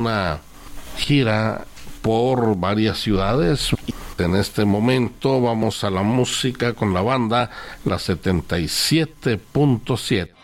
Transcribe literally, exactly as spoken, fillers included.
una gira por varias ciudades. En este momento vamos a la música con la banda La setenta y siete punto siete.